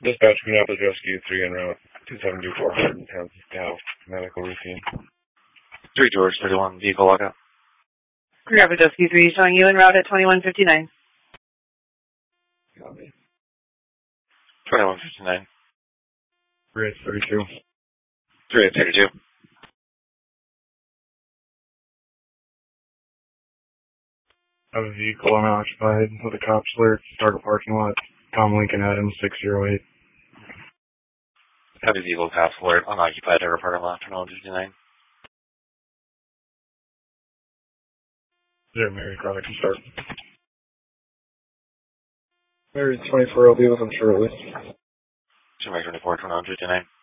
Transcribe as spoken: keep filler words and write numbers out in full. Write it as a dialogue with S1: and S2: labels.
S1: Dispatch Minneapolis Rescue three en route two seven two four ten Dow medical routine.
S2: three George thirty-one vehicle lockout.
S3: Minneapolis Rescue three showing you en route at twenty-one fifty-nine.
S1: Copy.
S2: twenty-one fifty-nine.
S1: three eight thirty-two.
S2: three eight thirty-two.
S1: I have a vehicle unoccupied with a cop's alert. Target parking lot. Tom Lincoln Adams six zero eight.
S2: Heavy vehicle cops alert unoccupied target parking lot twenty-one fifty-nine.
S1: Zero Mary Chronic can start. Mary's twenty-four, I'll be with him shortly.
S2: two Mary twenty-four twenty-one fifty-nine.